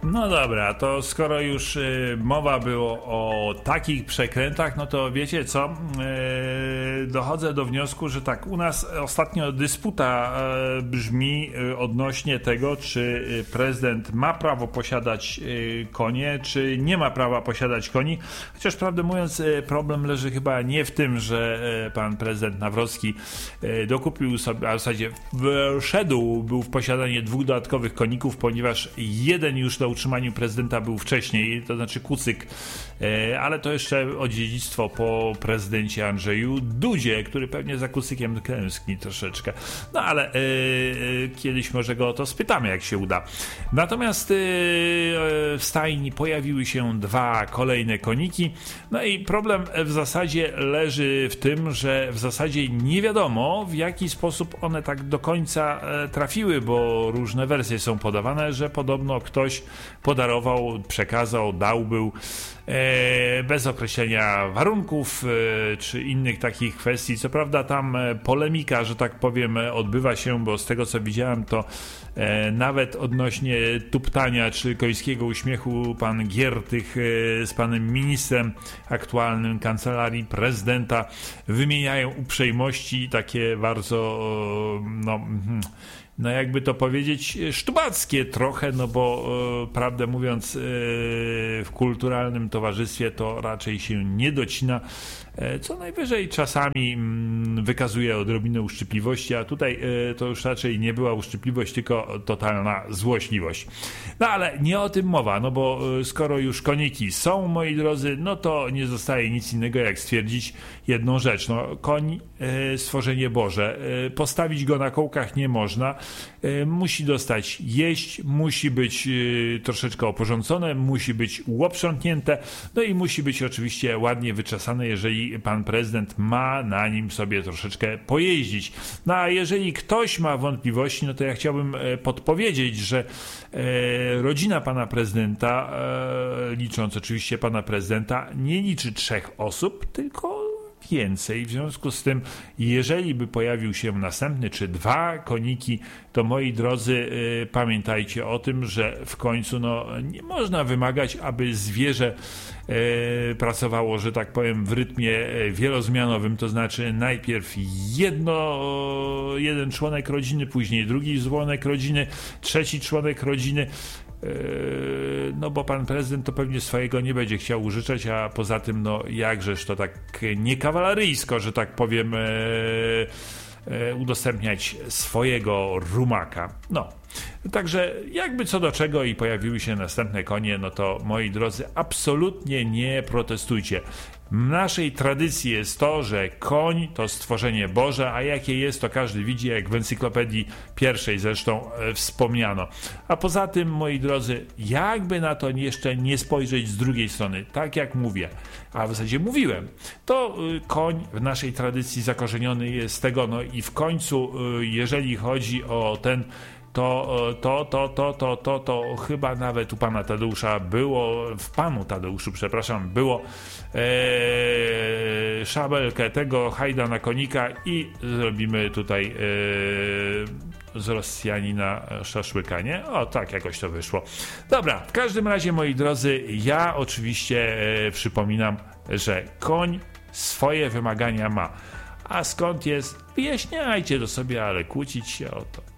No dobra, to skoro już mowa było o takich przekrętach, no to wiecie co? Dochodzę do wniosku, że tak, u nas ostatnio dysputa brzmi odnośnie tego, czy prezydent ma prawo posiadać konie, czy nie ma prawa posiadać koni. Chociaż prawdę mówiąc, problem leży chyba nie w tym, że pan prezydent Nawrocki dokupił sobie, a w zasadzie wszedł był w posiadanie 2 dodatkowych koników, ponieważ jeden już do utrzymaniu prezydenta był wcześniej, to znaczy kucyk, ale to jeszcze o dziedzictwo po prezydencie Andrzeju Dudzie, który pewnie za kucykiem tęskni troszeczkę. No ale kiedyś może go o to spytamy, jak się uda. Natomiast w stajni pojawiły się 2 kolejne koniki. No i problem w zasadzie leży w tym, że w zasadzie nie wiadomo, w jaki sposób one tak do końca trafiły, bo różne wersje są podawane, że podobno ktoś podarował, przekazał, dał był bez określenia warunków czy innych takich kwestii. Co prawda tam polemika, że tak powiem, odbywa się, bo z tego co widziałem, to nawet odnośnie tuptania czy końskiego uśmiechu pan Giertych z panem ministrem aktualnym kancelarii prezydenta wymieniają uprzejmości takie bardzo no jakby to powiedzieć, sztubackie trochę, no bo prawdę mówiąc w kulturalnym towarzystwie to raczej się nie docina, co najwyżej czasami wykazuje odrobinę uszczypliwości, a tutaj to już raczej nie była uszczypliwość, tylko totalna złośliwość. No ale nie o tym mowa, no bo skoro już koniki są, moi drodzy, no to nie zostaje nic innego jak stwierdzić jedną rzecz. No koń, stworzenie Boże, postawić go na kołkach nie można, musi dostać jeść, musi być troszeczkę oporządzone, musi być uprzątnięte, no i musi być oczywiście ładnie wyczesane, jeżeli pan prezydent ma na nim sobie troszeczkę pojeździć. No a jeżeli ktoś ma wątpliwości, no to ja chciałbym podpowiedzieć, że rodzina pana prezydenta, licząc oczywiście pana prezydenta, nie liczy 3 osób, tylko więcej. W związku z tym, jeżeli by pojawił się następny czy 2 koniki, to moi drodzy, pamiętajcie o tym, że w końcu nie można wymagać, aby zwierzę pracowało, że tak powiem, w rytmie wielozmianowym, to znaczy najpierw jeden członek rodziny, później drugi członek rodziny, trzeci członek rodziny. No bo pan prezydent to pewnie swojego nie będzie chciał użyczać, a poza tym jakżeż to tak niekawaleryjsko, że tak powiem, udostępniać swojego rumaka. Także jakby co do czego i pojawiły się następne konie, no to moi drodzy, absolutnie nie protestujcie. W naszej tradycji jest to, że koń to stworzenie Boże, a jakie jest, to każdy widzi, jak w encyklopedii pierwszej zresztą wspomniano. A poza tym, moi drodzy, jakby na to jeszcze nie spojrzeć z drugiej strony, tak jak mówię, a w zasadzie mówiłem, to koń w naszej tradycji zakorzeniony jest z tego, i w końcu, jeżeli chodzi o ten to chyba nawet u pana Tadeusza było, w panu Tadeuszu, przepraszam, było szabelkę tego hajda na konika i zrobimy tutaj z Rosjanina szaszłyka, nie? O, tak jakoś to wyszło. Dobra, w każdym razie, moi drodzy, ja oczywiście przypominam, że koń swoje wymagania ma. A skąd jest? Wyjaśniajcie to sobie, ale kłócić się o to